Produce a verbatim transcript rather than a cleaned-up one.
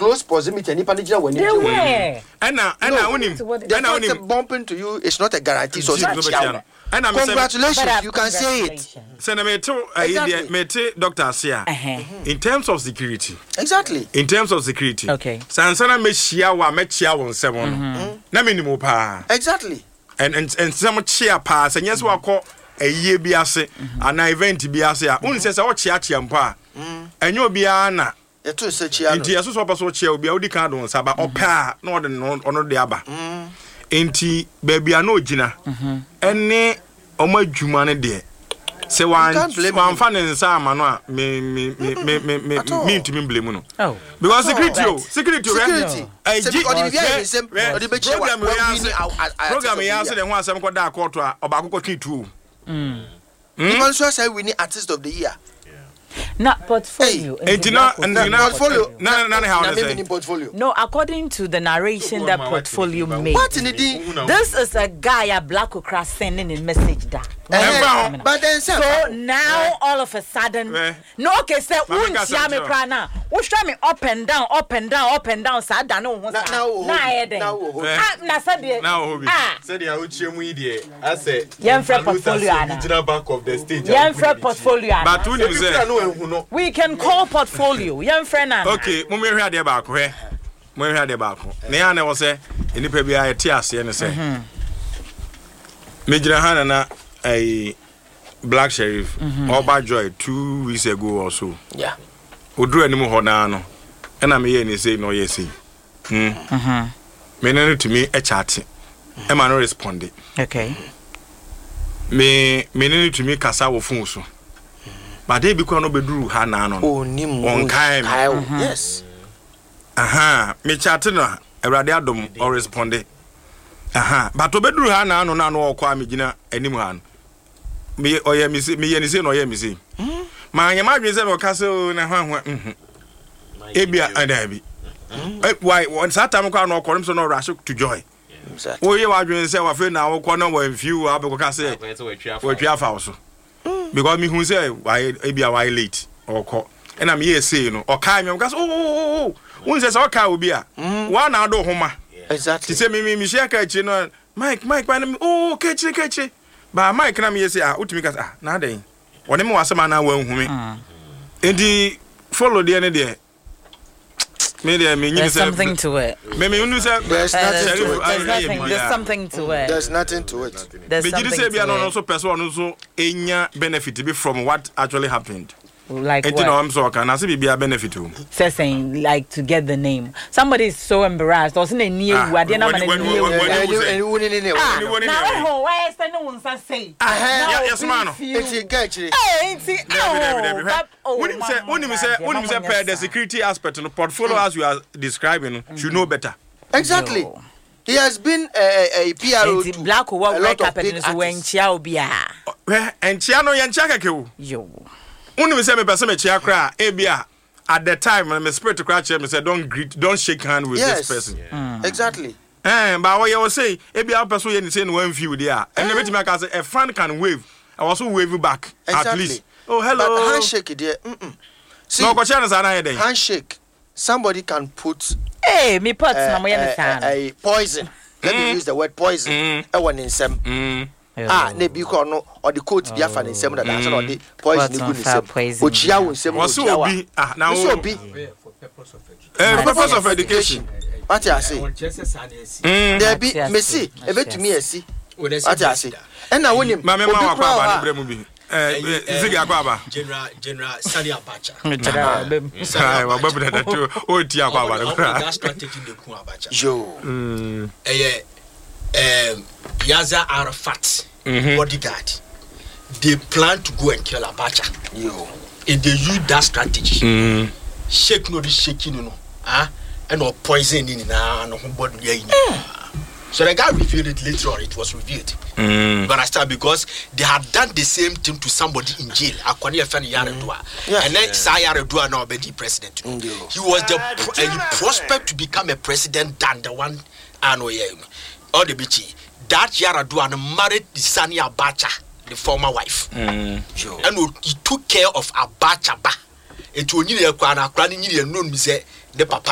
close proximity and Nipanija when you do it. And now, and now, when him bumping to you, it's not a guarantee. So, and I'm congratulations, you can say it. Senator, I met Doctor Asia in terms of security. Exactly. In terms of security. Okay. Sansana Meshia wa Mechia on seven. Naminimu pa. Exactly. And and and some cheer pass, and yes, we call a year biase, an event biase. Only says our chia chiampa. And you'll be Anna. Eto se chia. Inti aso so paso chia obi odi kan don saba opa no de no ono de aba. Inti baby ano gina. Ene omo adwuma ne de. Se wan wan fa ne nsa ama no a me me me me me me me ntimi blame no. Oh. Because security o, security o. Security. I Odi bia yin sem, odi be chewa. Program ya se de ho asem ko da court a obakoko twitu. Mm. Even so say we need artist of the year. Not portfolio. Hey, and not and portfolio. No, no, no, how portfolio. No, according to the narration that portfolio made. What in the this is a guy a black cross sending a message down. Uh, but then so now all of a sudden, no, okay, say won't see me cry now. What's try me up and down, up and down, up and down. Sad, I know. Now, now, now, said now, ah, said the Auchium media. I said, young friend portfolio. Regional Bank of the stage. Young friend portfolio. But who is there? We can call portfolio, young friend. Okay, we may have the back where we had the back. Neana was say, in the Pebby, I tears, and say, Major Hannah, a black sheriff, or by joy, two weeks ago or so. Yeah. Who drew any more honano, and I'm here and say, no, yes, hm. Meaning to me a chat, and I responded. Okay. Me, meaning to me, Casawo Funso. But they become no bedru ha na no on time. Yes. Aha, me chatna Erade Adom or responde. Aha, but to bedru ha na no na no kwa me gina anim ha. Me oye me me ye ni say no oye me say. Ma anya ma dwen say me ka say na hwan hwan. Mhm. Ebia adabi. Why one satam kwa no korim so no rush to joy. Exactly. Oye wa dwen say wa fe na wo kwa no wa view abeko ka say. We twa fa so. Because me who say why be why late or call and I'm here saying no or kai me because oh oh oh who says okay will be a one na do homa exactly say me me me share catch no Mike Mike ban oh catch catch ba Mike na me say ah utimi ka ah na den woni me wasema na wan hu me enti follow there ne there me there me there's something to it me me unu say there's nothing to it there's nothing there's something to it there's nothing to it there's something to it be also person also enya benefit be from what actually happened like what? I'm so can I say be a benefit to saying like to get the name somebody is so embarrassed or say near you are na man near now why is no one say yes man it's catch eh it's oh when you say when you say when you say the security aspect in the portfolio as you are describing you know better exactly. He has been a, a P R O to black or white carpet so when chia obia and chia no yan chia keke yo unu say me person me chia kra e bia at the time my spirit to cry me say don't greet don't shake hand with yes. this person yeah. mm. exactly eh but what you was say e bia person you say no one view there and me me can say a friend can wave I also wave back exactly. At least oh hello but handshake there mm see no question is na handshake somebody can put hey me put na mo a poison let me use the word poison e won in sem ah na bi ko no or the coat bi afa in sem na da so no the poison ni good in sem ochia won sem ochia wa ah na so bi eh purpose of education what you say there be me see e betumi asi what you say and na wonim ma me ma wa kwa ba no bre mu bi eh zigi akwa ba general general Sani Abacha sai wa babu da to o ti akwa ba no that strategy de ku Abacha yo mm eh eh Yasser Arafat bodyguard they plan to go and kill Abacha yo and they use that strategy mm shake no the shaking no ah and or poison in na no body yin. So the guy revealed it later on. It was revealed. Mm. You understand? Because they had done the same thing to somebody in jail. Akwani Efeni Yaredua. And then Sa Yaredua now be the president. Mm. He was the pro- uh, prospect to become a president than the one I know here. All the bitchy. That Yaredua married the Sani Abacha, the former wife. Mm. Sure. And he took care of Abacha ba. It will need a kwana kwana need a known me say the papa.